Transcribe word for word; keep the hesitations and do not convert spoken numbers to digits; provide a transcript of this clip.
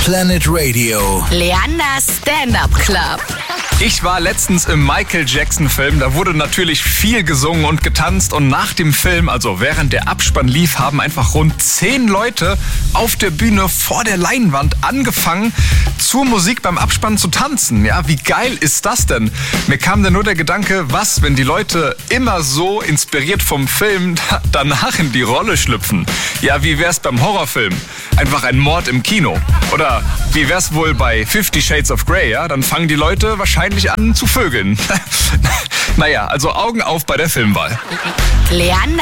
Planet Radio. Leanders Stand-Up Club. Ich war letztens im Michael Jackson Film, da wurde natürlich viel gesungen und getanzt und nach dem Film, also während der Abspann lief, haben einfach rund zehn Leute auf der Bühne vor der Leinwand angefangen, zur Musik beim Abspann zu tanzen. Ja, wie geil ist das denn? Mir kam dann nur der Gedanke, was, wenn die Leute immer so inspiriert vom Film danach in die Rolle schlüpfen? Ja, wie wär's beim Horrorfilm? Einfach ein Mord im Kino. Oder wie wär's wohl bei Fifty Shades of Grey? Ja, dann fangen die Leute wahrscheinlich an zu vögeln. Naja, also Augen auf bei der Filmwahl. Leander